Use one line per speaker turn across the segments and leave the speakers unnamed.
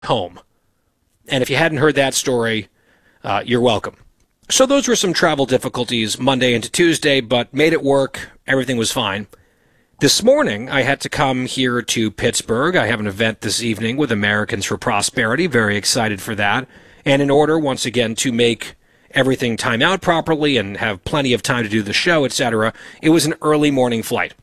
home. And if you hadn't heard that story, you're welcome. So those were some travel difficulties Monday into Tuesday, but made it work. Everything was fine. This morning, I had to come here to Pittsburgh. I have an event this evening with Americans for Prosperity. Very excited for that. And in order, once again, to make everything time out properly and have plenty of time to do the show, etc., it was an early morning flight.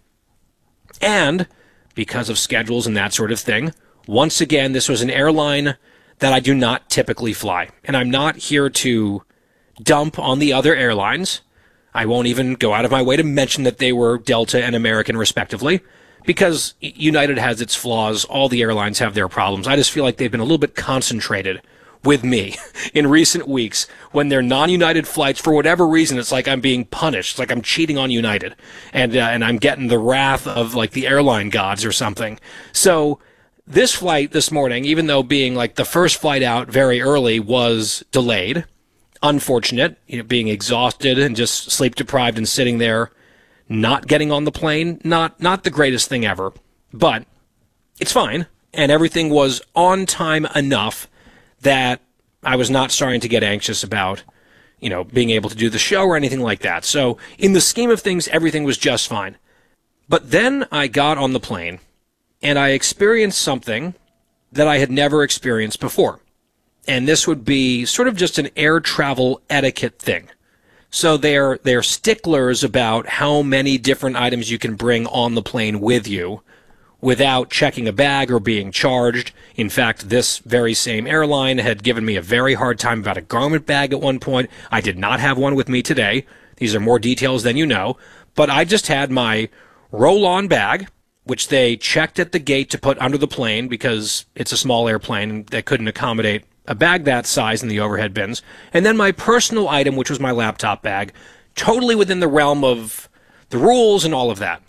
And because of schedules and that sort of thing, once again, this was an airline that I do not typically fly. And I'm not here to dump on the other airlines. I won't even go out of my way to mention that they were Delta and American respectively, because United has its flaws. All the airlines have their problems. I just feel like they've been a little bit concentrated with me in recent weeks. When they're non-United flights, for whatever reason, it's like I'm being punished. It's like I'm cheating on United, and I'm getting the wrath of like the airline gods or something. So this flight this morning, even though being like the first flight out very early, was delayed. Unfortunate, being exhausted and just sleep deprived and sitting there, not getting on the plane. Not the greatest thing ever, but it's fine. And everything was on time enough that I was not starting to get anxious about, being able to do the show or anything like that. So in the scheme of things, everything was just fine. But then I got on the plane and I experienced something that I had never experienced before. And this would be sort of just an air travel etiquette thing. So they're sticklers about how many different items you can bring on the plane with you without checking a bag or being charged. In fact, this very same airline had given me a very hard time about a garment bag at one point. I did not have one with me today. These are more details than you know. But I just had my roll-on bag, which they checked at the gate to put under the plane because it's a small airplane that couldn't accommodate a bag that size in the overhead bins, and then my personal item, which was my laptop bag, totally within the realm of the rules and all of that.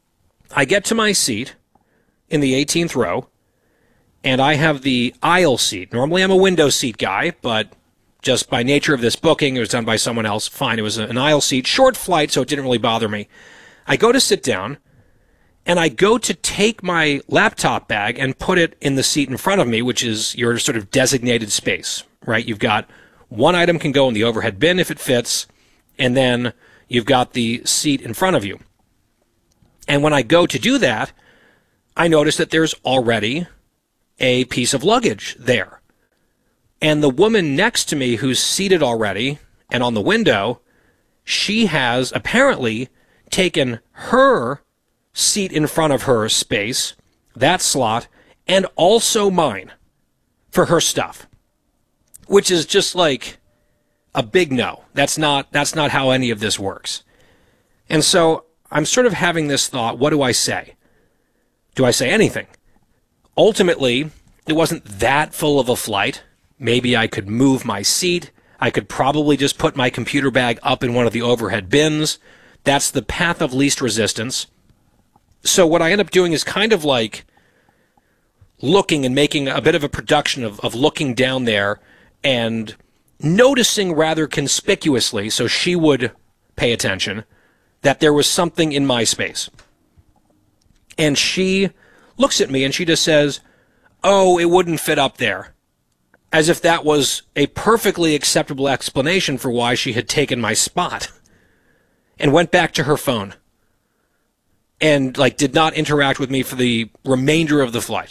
I get to my seat in the 18th row, and I have the aisle seat. Normally I'm a window seat guy, but just by nature of this booking, it was done by someone else. Fine, it was an aisle seat, short flight, so it didn't really bother me. I go to sit down, and I go to take my laptop bag and put it in the seat in front of me, which is your sort of designated space, right? You've got one item can go in the overhead bin if it fits, and then you've got the seat in front of you. And when I go to do that, I notice that there's already a piece of luggage there. And the woman next to me who's seated already and on the window, she has apparently taken her seat in front of her space, that slot, and also mine for her stuff, which is just like a big no. That's not how any of this works. And so I'm sort of having this thought, what do I say? Do I say anything? Ultimately, it wasn't that full of a flight. Maybe I could move my seat. I could probably just put my computer bag up in one of the overhead bins. That's the path of least resistance. So what I end up doing is kind of like looking and making a bit of a production of looking down there and noticing rather conspicuously, so she would pay attention, that there was something in my space. And she looks at me and she just says, "Oh, it wouldn't fit up there." As if that was a perfectly acceptable explanation for why she had taken my spot. And went back to her phone. And did not interact with me for the remainder of the flight.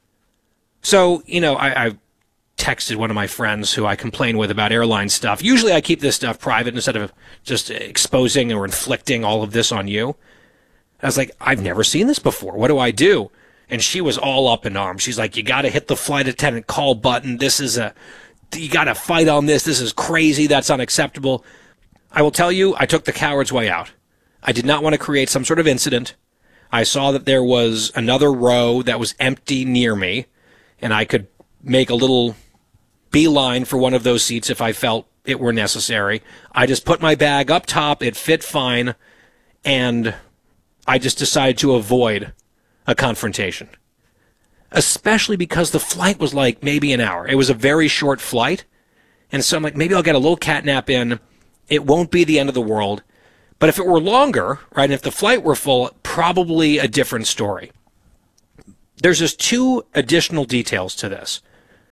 So, I texted one of my friends who I complain with about airline stuff. Usually I keep this stuff private instead of just exposing or inflicting all of this on you. I was like, I've never seen this before. What do I do? And she was all up in arms. She's like, you got to hit the flight attendant call button. You got to fight on this. This is crazy. That's unacceptable. I will tell you, I took the coward's way out. I did not want to create some sort of incident. I saw that there was another row that was empty near me, and I could make a little beeline for one of those seats if I felt it were necessary. I just put my bag up top. It fit fine, and I just decided to avoid a confrontation, especially because the flight was like maybe an hour. It was a very short flight, and so I'm like, maybe I'll get a little catnap in. It won't be the end of the world. But if it were longer, right, and if the flight were full, probably a different story. There's just two additional details to this.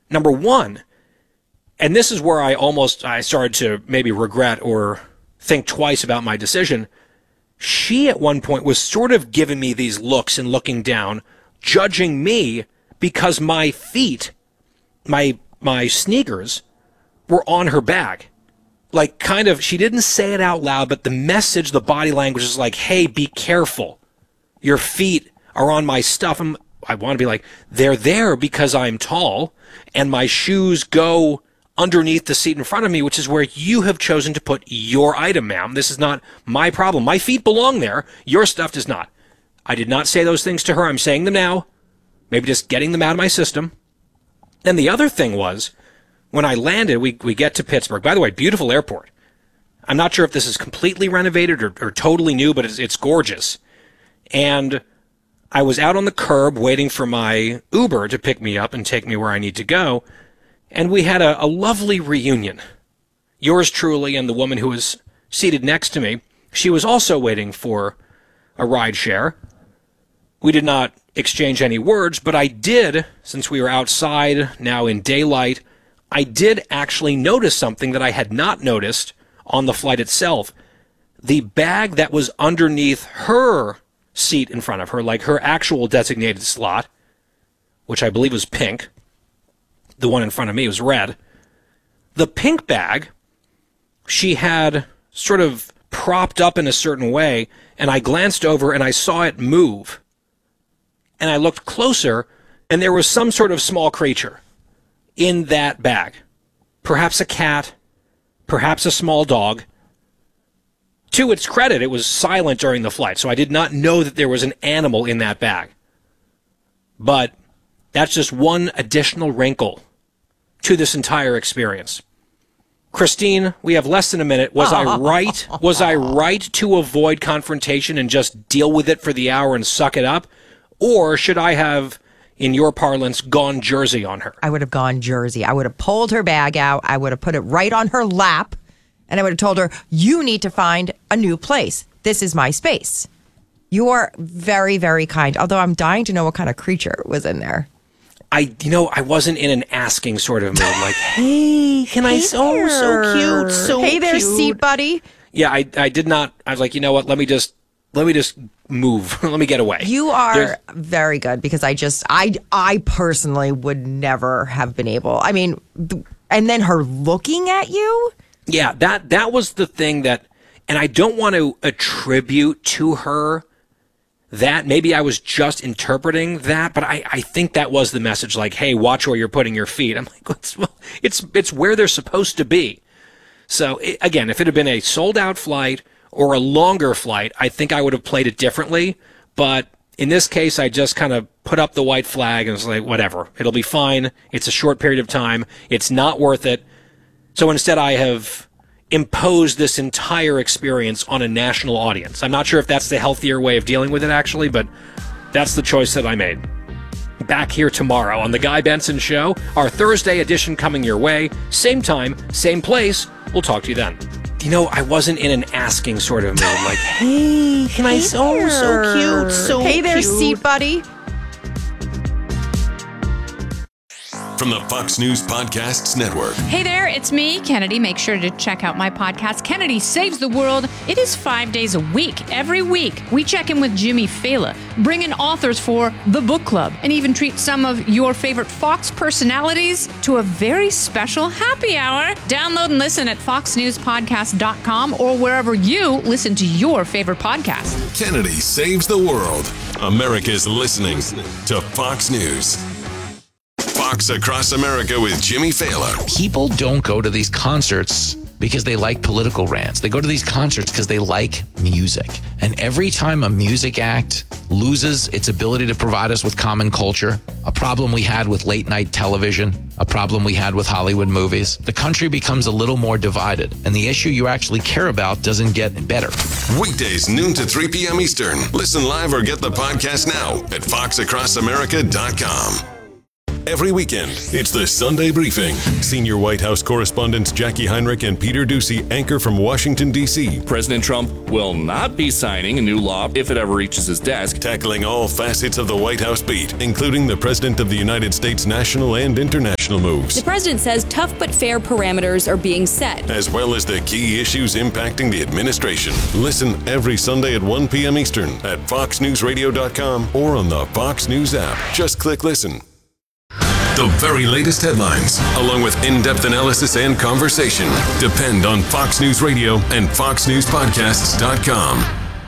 Number one, and this is where I started to maybe regret or think twice about my decision. She at one point was sort of giving me these looks and looking down, judging me because my feet, my sneakers, were on her bag. Like, kind of, she didn't say it out loud, but the message, the body language is like, hey, be careful. Your feet are on my stuff. I want to be like, they're there because I'm tall, and my shoes go underneath the seat in front of me, which is where you have chosen to put your item, ma'am. This is not my problem. My feet belong there. Your stuff does not. I did not say those things to her. I'm saying them now. Maybe just getting them out of my system. And the other thing was, when I landed, we get to Pittsburgh. By the way, beautiful airport. I'm not sure if this is completely renovated or totally new, but it's gorgeous. And I was out on the curb waiting for my Uber to pick me up and take me where I need to go. And we had a lovely reunion. Yours truly and the woman who was seated next to me, she was also waiting for a ride share. We did not exchange any words, but I did, since we were outside, now in daylight, I did actually notice something that I had not noticed on the flight itself. The bag that was underneath her seat in front of her, like her actual designated slot, which I believe was pink. The one in front of me was red. The pink bag, she had sort of propped up in a certain way, and I glanced over and I saw it move. And I looked closer, and there was some sort of small creature in that bag. Perhaps a cat, perhaps a small dog. To its credit, it was silent during the flight, so I did not know that there was an animal in that bag. But that's just one additional wrinkle to this entire experience. Christine, we have less than a minute. Was I right? Was I right to avoid confrontation and just deal with it for the hour and suck it up? Or should I have, in your parlance, gone Jersey on her?
I would have gone Jersey. I would have pulled her bag out. I would have put it right on her lap. And I would have told her, you need to find a new place. This is my space. You are very, very kind. Although I'm dying to know what kind of creature was in there.
I wasn't in an asking sort of mood. Like, hey, can I? Oh, so cute, so
hey there,
cute.
seat buddy.
Yeah, I did not. I was like, you know what? Let me just move. Let me get away.
You are very good because I personally would never have been able. I mean, and then her looking at you.
Yeah, that was the thing that, and I don't want to attribute to her that. Maybe I was just interpreting that, but I think that was the message. Like, hey, watch where you're putting your feet. I'm like, it's where they're supposed to be. So again, if it had been a sold out flight or a longer flight, I think I would have played it differently. But in this case, I just kind of put up the white flag and was like, whatever, it'll be fine. It's a short period of time. It's not worth it. So instead, I have imposed this entire experience on a national audience. I'm not sure if that's the healthier way of dealing with it, actually, but that's the choice that I made. Back here tomorrow on The Guy Benson Show, our Thursday edition coming your way. Same time, same place. We'll talk to you then. I wasn't in an asking sort of mood. Like, hey, can I? Oh, so cute, so
hey there,
cute.
seat buddy.
From the Fox News Podcasts Network.
Hey there, it's me, Kennedy. Make sure to check out my podcast, Kennedy Saves the World. It is 5 days a week. Every week, we check in with Jimmy Fallon, bring in authors for the book club, and even treat some of your favorite Fox personalities to a very special happy hour. Download and listen at foxnewspodcast.com or wherever you listen to your favorite podcast.
Kennedy Saves the World. America's listening to Fox News. Fox Across America with Jimmy Fallon.
People don't go to these concerts because they like political rants. They go to these concerts because they like music. And every time a music act loses its ability to provide us with common culture, a problem we had with late night television, a problem we had with Hollywood movies, the country becomes a little more divided. And the issue you actually care about doesn't get better.
Weekdays, noon to 3 p.m. Eastern. Listen live or get the podcast now at foxacrossamerica.com. Every weekend, it's the Sunday Briefing. Senior White House correspondents Jackie Heinrich and Peter Doocy anchor from Washington, D.C.
President Trump will not be signing a new law if it ever reaches his desk.
Tackling all facets of the White House beat, including the President of the United States national and international moves.
The president says tough but fair parameters are being set,
as well as the key issues impacting the administration. Listen every Sunday at 1 p.m. Eastern at foxnewsradio.com or on the Fox News app. Just click listen. The very latest headlines, along with in-depth analysis and conversation, depend on Fox News Radio and foxnewspodcasts.com.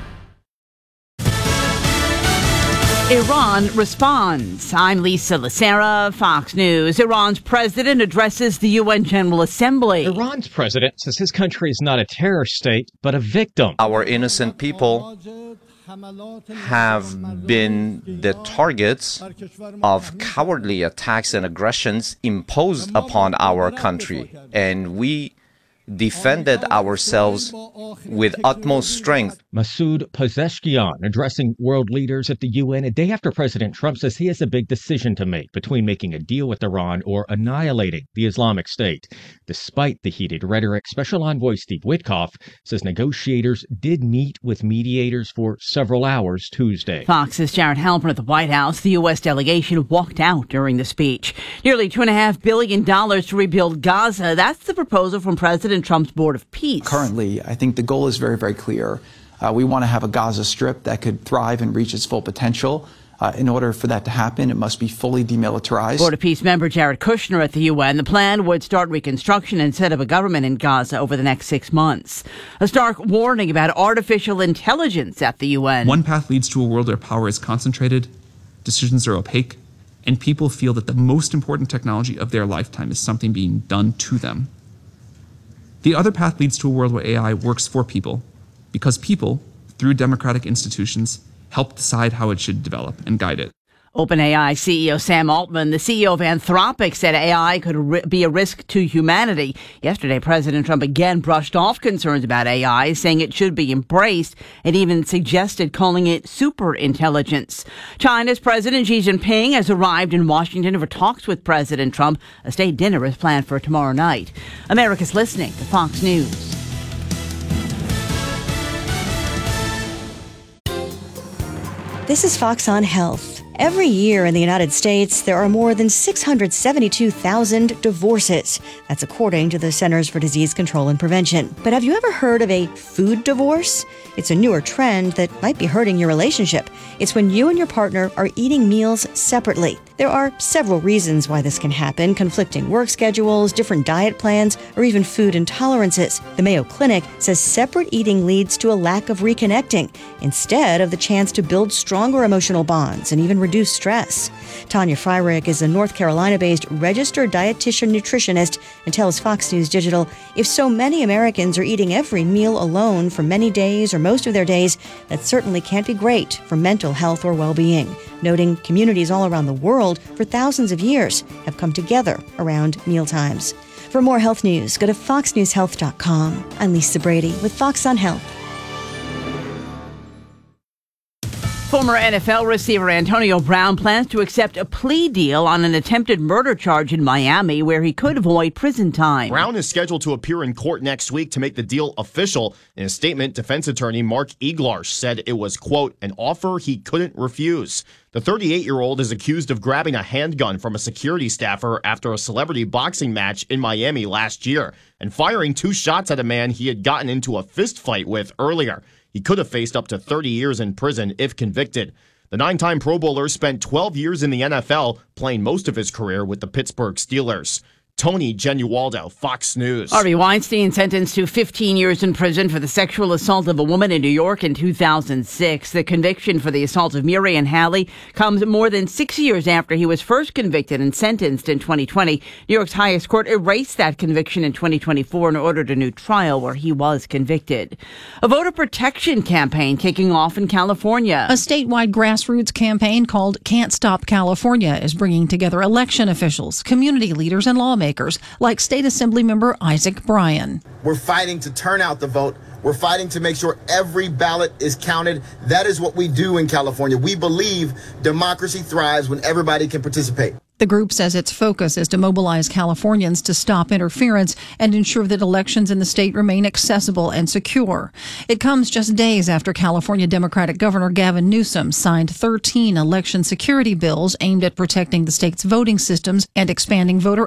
Iran responds. I'm Lisa Lacera, Fox News. Iran's president addresses the UN General Assembly.
Iran's president says his country is not a terror state, but a victim.
Our innocent people have been the targets of cowardly attacks and aggressions imposed upon our country, and we defended ourselves with utmost strength.
Masoud Pezeshkian addressing world leaders at the UN a day after President Trump says he has a big decision to make between making a deal with Iran or annihilating the Islamic State. Despite the heated rhetoric, Special Envoy Steve Witkoff says negotiators did meet with mediators for several hours Tuesday.
Fox's Jared Halpern at the White House. The U.S. delegation walked out during the speech. Nearly $2.5 billion to rebuild Gaza. That's the proposal from President Trump's Board of Peace.
Currently, I think the goal is very, very clear. We want to have a Gaza Strip that could thrive and reach its full potential. In order for that to happen, it must be fully demilitarized.
Board of Peace member Jared Kushner at the UN. The plan would start reconstruction and set up a government in Gaza over the next 6 months. A stark warning about artificial intelligence at the UN.
One path leads to a world where power is concentrated, decisions are opaque, and people feel that the most important technology of their lifetime is something being done to them. The other path leads to a world where AI works for people, because people, through democratic institutions, help decide how it should develop and guide it.
OpenAI CEO Sam Altman, the CEO of Anthropic, said AI could be a risk to humanity. Yesterday, President Trump again brushed off concerns about AI, saying it should be embraced, and even suggested calling it superintelligence. China's President Xi Jinping has arrived in Washington for talks with President Trump. A state dinner is planned for tomorrow night. America's listening to Fox News.
This is Fox on Health. Every year in the United States, there are more than 672,000 divorces. That's according to the Centers for Disease Control and Prevention. But have you ever heard of a food divorce? It's a newer trend that might be hurting your relationship. It's when you and your partner are eating meals separately. There are several reasons why this can happen: conflicting work schedules, different diet plans, or even food intolerances. The Mayo Clinic says separate eating leads to a lack of reconnecting, instead of the chance to build stronger emotional bonds and even reduce stress. Tanya Fryrick is a North Carolina-based registered dietitian nutritionist and tells Fox News Digital, if so many Americans are eating every meal alone for many days or most of their days, that certainly can't be great for mental health or well-being, noting communities all around the world for thousands of years have come together around mealtimes. For more health news, go to foxnewshealth.com. I'm Lisa Brady with Fox on Health.
Former NFL receiver Antonio Brown plans to accept a plea deal on an attempted murder charge in Miami where he could avoid prison time.
Brown is scheduled to appear in court next week to make the deal official. In a statement, defense attorney Mark Eglarsh said it was, quote, an offer he couldn't refuse. The 38-year-old is accused of grabbing a handgun from a security staffer after a celebrity boxing match in Miami last year and firing 2 shots at a man he had gotten into a fist fight with earlier. He could have faced up to 30 years in prison if convicted. The 9-time Pro Bowler spent 12 years in the NFL, playing most of his career with the Pittsburgh Steelers. Tony Genualdo, Fox News.
Harvey Weinstein sentenced to 15 years in prison for the sexual assault of a woman in New York in 2006. The conviction for the assault of Murian Halley comes more than 6 years after he was first convicted and sentenced in 2020. New York's highest court erased that conviction in 2024 and ordered a new trial where he was convicted. A voter protection campaign kicking off in California.
A statewide grassroots campaign called Can't Stop California is bringing together election officials, community leaders, and lawmakers like State Assembly member Isaac Bryan.
We're fighting to turn out the vote. We're fighting to make sure every ballot is counted. That is what we do in California. We believe democracy thrives when everybody can participate.
The group says its focus is to mobilize Californians to stop interference and ensure that elections in the state remain accessible and secure. It comes just days after California Democratic Governor Gavin Newsom signed 13 election security bills aimed at protecting the state's voting systems and expanding voter